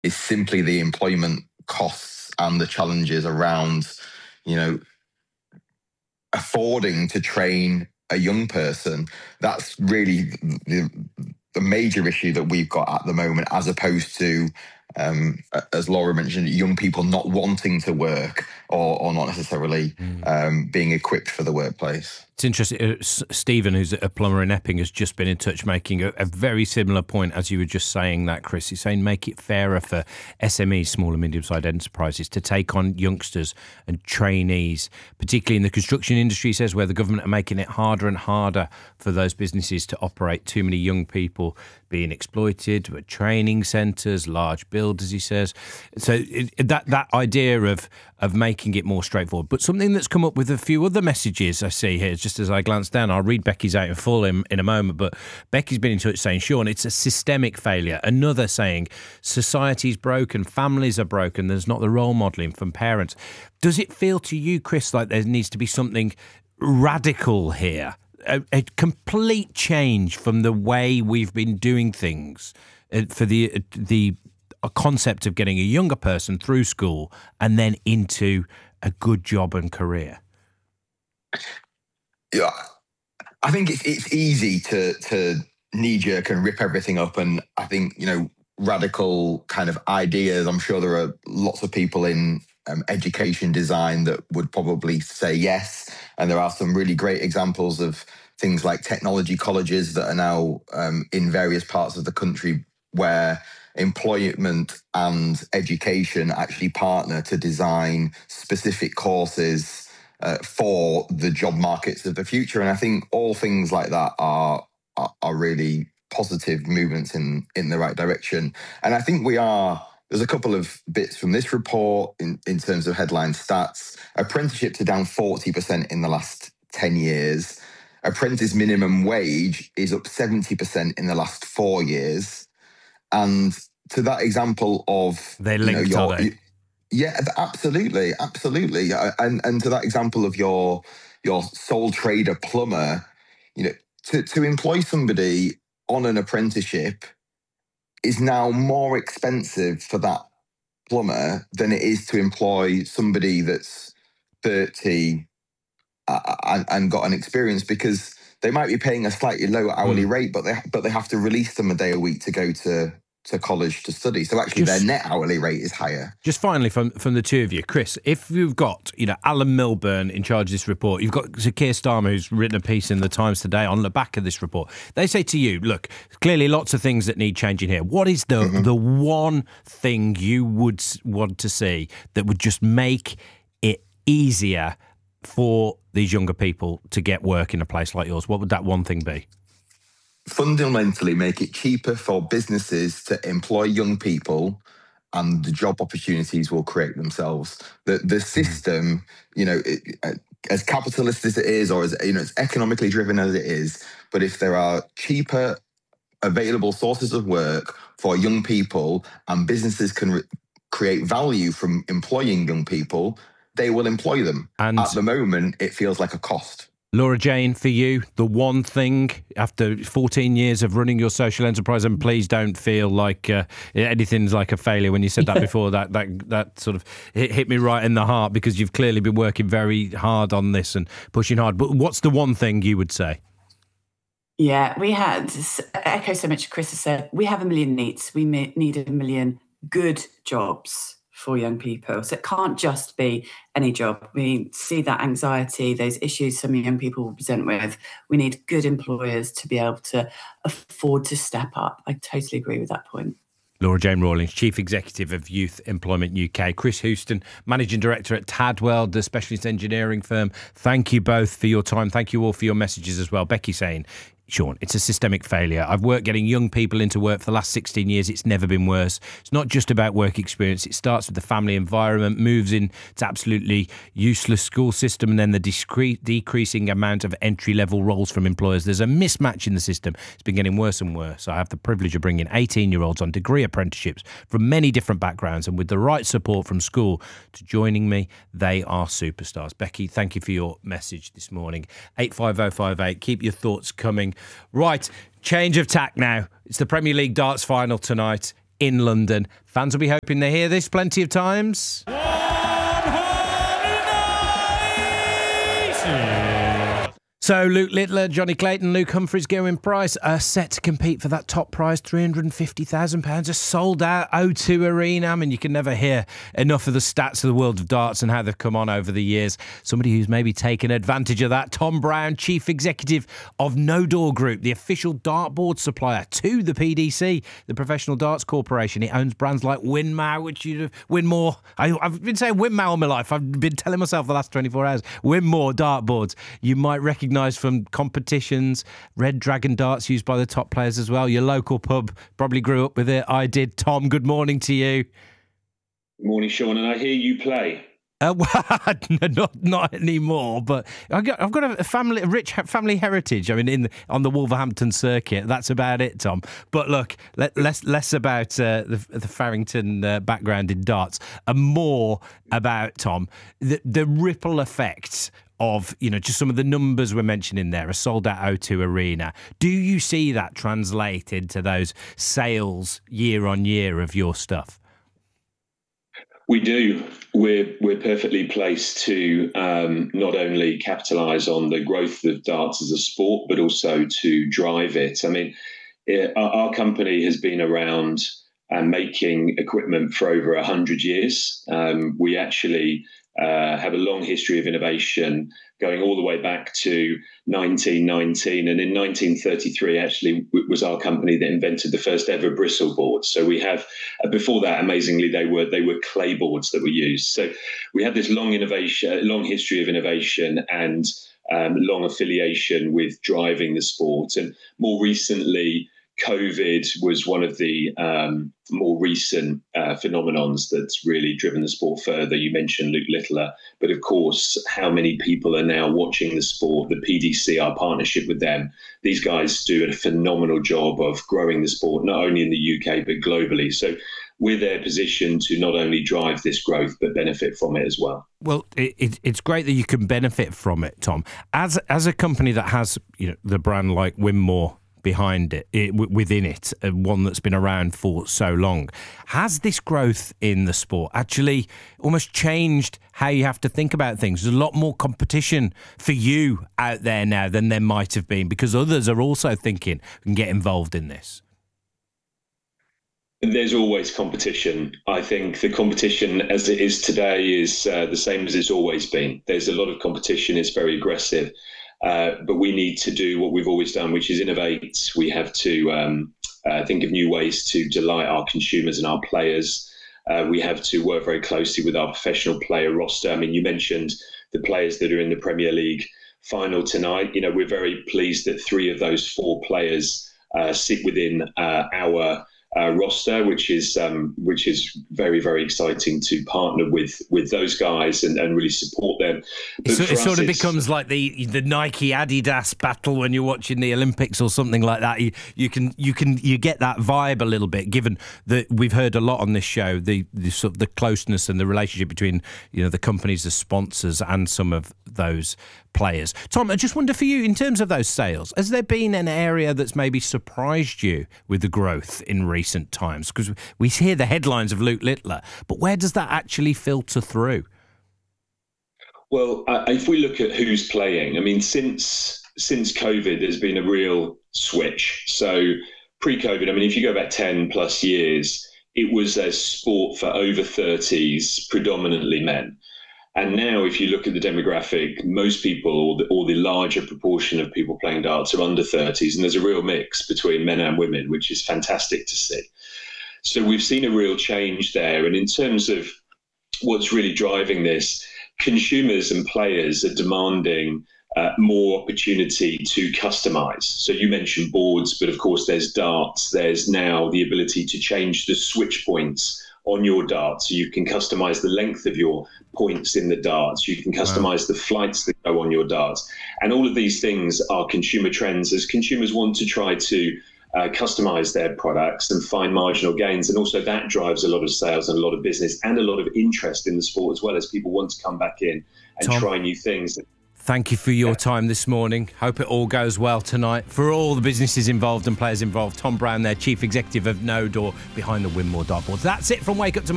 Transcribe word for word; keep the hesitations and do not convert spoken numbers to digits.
is simply the employment costs and the challenges around, you know, affording to train a young person. That's really the, the major issue that we've got at the moment, as opposed to, um, as Laura mentioned, young people not wanting to work or, or not necessarily mm. um, being equipped for the workplace. It's interesting. Uh, Stephen, who's a plumber in Epping, has just been in touch making a, a very similar point as you were just saying that, Chris. He's saying make it fairer for S M Es, small and medium-sized enterprises, to take on youngsters and trainees, particularly in the construction industry, he says, where the government are making it harder and harder for those businesses to operate. Too many young people being exploited with training centres, large builders, he says. So it, that that idea of of making it more straightforward. But something that's come up with a few other messages I see here, just as I glance down, I'll read Becky's out in full in, in a moment, but Becky's been in touch saying, Sean, it's a systemic failure. Another saying, society's broken, families are broken, there's not the role modelling from parents. Does it feel to you, Chris, like there needs to be something radical here? A, a complete change from the way we've been doing things for the the a concept of getting a younger person through school and then into a good job and career? Yeah, I think it's it's easy to to knee jerk and rip everything up, and I think, you know, radical kind of ideas. I'm sure there are lots of people in um, education design that would probably say yes, and there are some really great examples of things like technology colleges that are now um, in various parts of the country where employment and education actually partner to design specific courses uh, for the job markets of the future. And I think all things like that are are, are really positive movements in, in the right direction. And I think we are, there's a couple of bits from this report in, in terms of headline stats. Apprenticeships are down forty percent in the last ten years. Apprentice minimum wage is up seventy percent in the last four years. And to that example of... They linked, you know, your, are they? Yeah, absolutely, absolutely. And and to that example of your your sole trader plumber, you know, to, to employ somebody on an apprenticeship is now more expensive for that plumber than it is to employ somebody that's thirty uh, and, and got an experience, because they might be paying a slightly lower hourly mm. rate, but they but they have to release them a day a week to go to to college to study. So actually just, their net hourly rate is higher. Just finally from, from the two of you, Chris, if you've got, you know, Alan Milburn in charge of this report, you've got Keir Starmer who's written a piece in the Times today on the back of this report. They say to you, look, clearly lots of things that need changing here. What is the mm-hmm. the one thing you would want to see that would just make it easier for these younger people to get work in a place like yours? What would that one thing be? Fundamentally make it cheaper for businesses to employ young people, and the job opportunities will create themselves. The the system, you know, it, as capitalist as it is, or as, you know, as economically driven as it is, but if there are cheaper available sources of work for young people and businesses can re- create value from employing young people, they will employ them. And at the moment, it feels like a cost. Laura Jane, for you, the one thing after fourteen years of running your social enterprise, and please don't feel like uh, anything's like a failure when you said that before, that that that sort of hit, hit me right in the heart, because you've clearly been working very hard on this and pushing hard. But what's the one thing you would say? Yeah, we had, echo so much Chris has said, we have a million needs. We need a million good jobs for young people. So it can't just be any job. We see that anxiety, those issues some young people will present with. We need good employers to be able to afford to step up. I totally agree with that point. Laura Jane Rawlings, Chief Executive of Youth Employment U K. Chris Houston, Managing Director at Tadwell, the specialist engineering firm. Thank you both for your time. Thank you all for your messages as well. Becky saying, Sean, it's a systemic failure. I've worked getting young people into work for the last sixteen years. It's never been worse. It's not just about work experience. It starts with the family environment, moves in to absolutely useless school system, and then the discre- decreasing amount of entry-level roles from employers. There's a mismatch in the system. It's been getting worse and worse. I have the privilege of bringing eighteen-year-olds on degree apprenticeships from many different backgrounds, and with the right support from school to joining me, they are superstars. Becky, thank you for your message this morning. eight five oh five eight. Keep your thoughts coming. Right, change of tack now. It's the Premier League darts final tonight. in London. Fans will be hoping they hear this plenty of times. So Luke Littler, Johnny Clayton, Luke Humphries, Gerwyn Price are set to compete for that top prize, three hundred fifty thousand pounds, a sold-out O two Arena. I mean, you can never hear enough of the stats of the world of darts and how they've come on over the years. Somebody who's maybe taken advantage of that, Tom Brown, Chief Executive of No Door Group, the official dartboard supplier to the P D C, the Professional Darts Corporation. It owns brands like Winmau, which you Winmore. I, I've been saying Winmau all my life. I've been telling myself the last twenty-four hours. Winmore dartboards. You might recognise from competitions, Red Dragon darts used by the top players as well. Your local pub probably grew up with it. I did. Tom, good morning to you. Good morning, Sean, and I hear you play. Uh, well, no, not not anymore, but I've got, I've got a family, a rich family heritage. I mean, in the, on the Wolverhampton circuit, that's about it, Tom. But look, let, less less about uh, the, the Farrington uh, background in darts, and more about, Tom, the, the ripple effects of, you know, just some of the numbers we're mentioning there, a sold-out O two Arena. Do you see that translated to those sales year on year of your stuff? We do. We're we're perfectly placed to um, not only capitalise on the growth of darts as a sport, but also to drive it. I mean, it, our, our company has been around and making equipment for over one hundred years. Um, we actually uh, have a long history of innovation going all the way back to nineteen nineteen. And in nineteen thirty-three, actually, was our company that invented the first ever bristle board. So we have, uh, before that, amazingly, they were they were clay boards that were used. So we have this long innovation, long history of innovation and um, long affiliation with driving the sport. And more recently, COVID was one of the um, more recent uh, phenomenons that's really driven the sport further. You mentioned Luke Littler, but of course, how many people are now watching the sport? The P D C, our partnership with them, these guys do a phenomenal job of growing the sport, not only in the U K, but globally. So we're there positioned to not only drive this growth, but benefit from it as well. Well, it, it's great that you can benefit from it, Tom. As as a company that has, you know, the brand like Winmore behind it, it within it, one that's been around for so long, has this growth in the sport actually almost changed how you have to think about things? There's a lot more competition for you out there now than there might have been, because others are also thinking and get involved in this. There's always competition. I think the competition as it is today is uh, the same as it's always been. There's a lot of competition. It's very aggressive. Uh, but we need to do what we've always done, which is innovate. We have to um, uh, think of new ways to delight our consumers and our players. Uh, we have to work very closely with our professional player roster. I mean, you mentioned the players that are in the Premier League final tonight. You know, we're very pleased that three of those four players uh, sit within uh, our Uh, roster, which is um, which is very, very exciting to partner with with those guys and, and really support them. But it, it sort of becomes like the the Nike Adidas battle when you're watching the Olympics or something like that. You you can you can you get that vibe a little bit, given that we've heard a lot on this show, the, the sort of the closeness and the relationship between, you know, the companies, the sponsors, and some of those players. Tom, I just wonder for you, in terms of those sales, has there been an area that's maybe surprised you with the growth in recent times? Because we hear the headlines of Luke Littler, but where does that actually filter through? Well, uh, if we look at who's playing, I mean, since since COVID, there's been a real switch. So pre-COVID, I mean, if you go back ten plus years, it was a sport for over thirties, predominantly men. And now, if you look at the demographic, most people, or the, or the larger proportion of people playing darts, are under thirties, and there's a real mix between men and women, which is fantastic to see. So we've seen a real change there. And in terms of what's really driving this, consumers and players are demanding uh, more opportunity to customize. So you mentioned boards, but of course there's darts. There's now the ability to change the switch points on your darts. So you can customize the length of your points in the darts. You can customize wow. the flights that go on your darts. And all of these things are consumer trends as consumers want to try to uh, customize their products and find marginal gains. And also that drives a lot of sales and a lot of business and a lot of interest in the sport as well, as people want to come back in and Tom, try new things. Thank you for your time this morning. Hope it all goes well tonight. For all the businesses involved and players involved, Tom Brown there, Chief Executive of Node, or behind the Winmore dartboards. That's it from Wake Up to